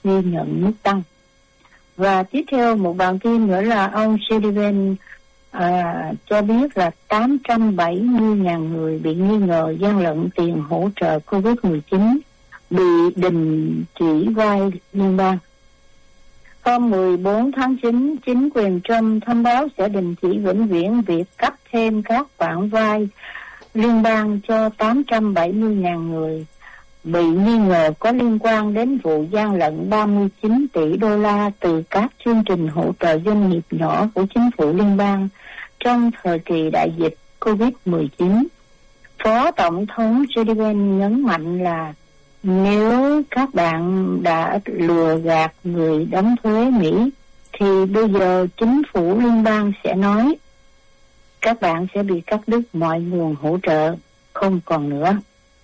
ghi nhận mức tăng. Và tiếp theo một bản tin nữa là ông Sullivan cho biết là 870.000 người bị nghi ngờ gian lận tiền hỗ trợ COVID-19 bị đình chỉ vay liên bang. Hôm 14 tháng 9, chính quyền Trump thông báo sẽ đình chỉ vĩnh viễn việc cấp thêm các khoản vay liên bang cho 870.000 người bị nghi ngờ có liên quan đến vụ gian lận 39 tỷ đô la từ các chương trình hỗ trợ doanh nghiệp nhỏ của chính phủ liên bang trong thời kỳ đại dịch COVID-19. Phó Tổng thống J.D. Vance nhấn mạnh là nếu các bạn đã lừa gạt người đóng thuế Mỹ thì bây giờ chính phủ liên bang sẽ nói các bạn sẽ bị cắt đứt mọi nguồn hỗ trợ, không còn nữa.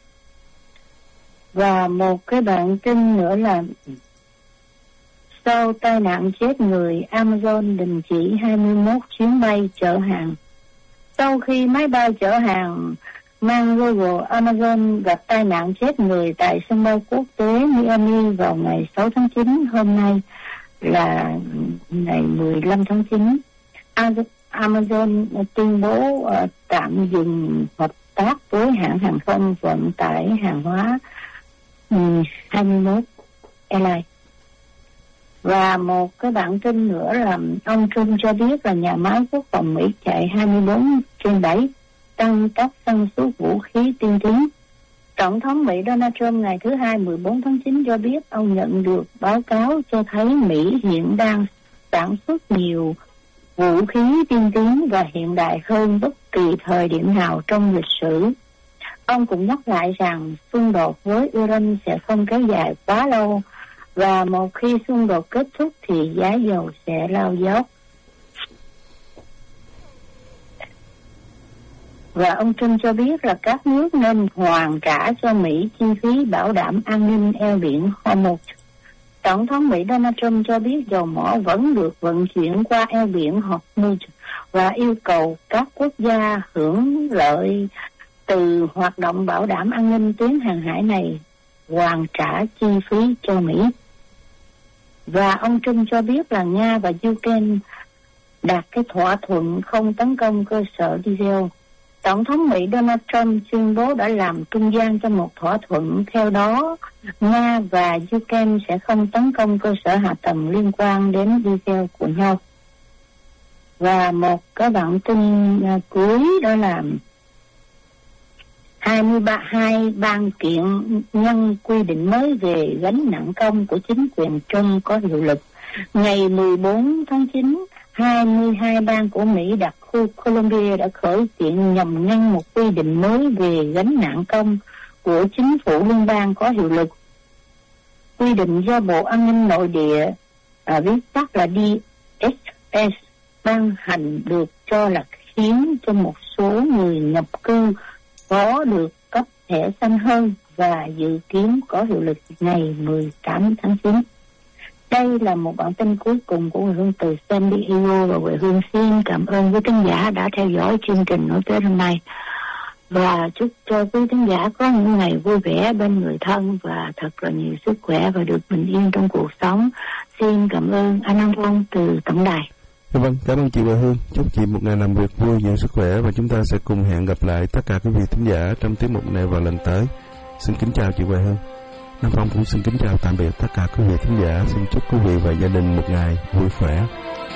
Và một cái bản tin nữa là sau tai nạn chết người, Amazon đình chỉ 21 chuyến bay chở hàng. Sau khi máy bay chở hàng mang logo Amazon gặp tai nạn chết người tại sân bay quốc tế Miami vào ngày 6 tháng 9, hôm nay là ngày 15 tháng 9, Amazon tuyên bố tạm dừng hợp tác với hãng hàng không vận tải hàng hóa 21 Airlines. Và một cái bản tin nữa là ông Trump cho biết là nhà máy quốc phòng Mỹ chạy 24/7, tăng tốc sản xuất vũ khí tiên tiến. Tổng thống Mỹ Donald Trump ngày thứ Hai 14 tháng 9 cho biết ông nhận được báo cáo cho thấy Mỹ hiện đang sản xuất nhiều vũ khí tiên tiến và hiện đại hơn bất kỳ thời điểm nào trong lịch sử. Ông cũng nhắc lại rằng xung đột với Iran sẽ không kéo dài quá lâu và một khi xung đột kết thúc thì giá dầu sẽ lao dốc. Và ông Trump cho biết là các nước nên hoàn trả cho Mỹ chi phí bảo đảm an ninh eo biển Hormuz. Tổng thống Mỹ Donald Trump cho biết dầu mỏ vẫn được vận chuyển qua eo biển Hormuz và yêu cầu các quốc gia hưởng lợi từ hoạt động bảo đảm an ninh tuyến hàng hải này hoàn trả chi phí cho Mỹ. Và ông Trump cho biết là Nga và Ukraine đạt cái thỏa thuận không tấn công cơ sở diesel. Tổng thống Mỹ Donald Trump tuyên bố đã làm trung gian cho một thỏa thuận. Theo đó, Nga và Ukraine sẽ không tấn công cơ sở hạ tầng liên quan đến diesel của nhau. Và một cái bản tin cuối đó là 22 bang kiện nhân quy định mới về gánh nặng công của chính quyền Trump có hiệu lực. Ngày 14 tháng 9, 22 bang của Mỹ đặc khu Columbia đã khởi kiện nhằm ngăn một quy định mới về gánh nặng công của chính phủ liên bang có hiệu lực. Quy định do Bộ An ninh Nội địa, viết tắt là DHS, ban hành được cho là khiến cho một số người nhập cư có được cấp thẻ xanh hơn và dự kiến có hiệu lực ngày 18 tháng 9. Đây là một bản tin cuối cùng của Quê Hương từ San Diego, và Quê Hương xin cảm ơn quý khán giả đã theo dõi chương trình nói tới hôm nay, và chúc cho quý khán giả có những ngày vui vẻ bên người thân và thật là nhiều sức khỏe và được bình yên trong cuộc sống. Xin cảm ơn anh An Phong từ tổng đài. Vâng, cảm ơn chị Quê Hương. Chúc chị một ngày làm việc vui, nhiều sức khỏe, và chúng ta sẽ cùng hẹn gặp lại tất cả quý vị thính giả trong tiết mục này vào lần tới. Xin kính chào chị Quê Hương. Nam Phong cũng xin kính chào tạm biệt tất cả quý vị thính giả. Xin chúc quý vị và gia đình một ngày vui khỏe.